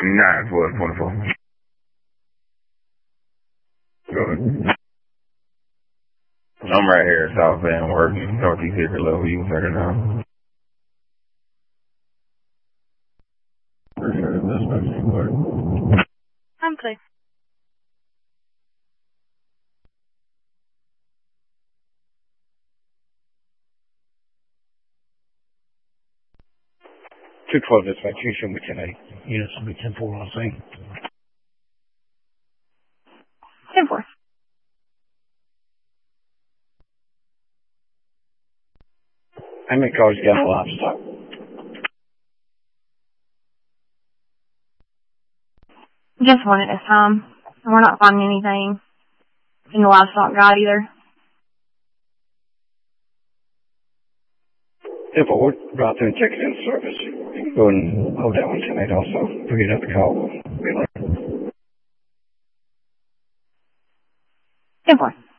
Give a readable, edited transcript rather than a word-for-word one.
Nah, it's what, 24. Good. I'm right here at South Bend working. Northeast Hickory level, you can figure it out. I'm clear. Two 12 dispatch, you show me today. Units will be 10-4 on scene. 10-4. How many cars you got in livestock? Just one at this time. We're not finding anything in the livestock guide either. 10-4, drive through and check it in service. You can go and hold that one tonight also. If we get up the call, we'll be late. 10-4.